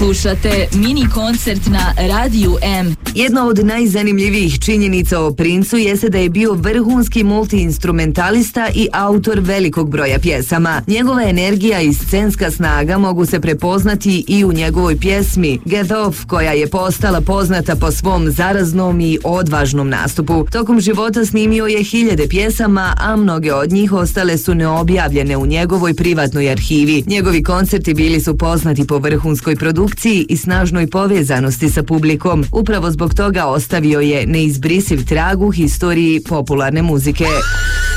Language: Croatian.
Slušate mini koncert na Radiju M. Jedna od najzanimljivijih činjenica o Princu jeste da je bio vrhunski multiinstrumentalista i autor velikog broja pjesama. Njegova energija i scenska snaga mogu se prepoznati i u njegovoj pjesmi Get Off, koja je postala poznata po svom zaraznom i odvažnom nastupu. Tokom života snimio je hiljade pjesama, a mnoge od njih ostale su neobjavljene u njegovoj privatnoj arhivi. Njegovi koncerti bili su poznati po vrhunskoj produkciji i snažnoj povezanosti sa publikom. Upravo zbog toga ostavio je neizbrisiv trag u historiji popularne muzike.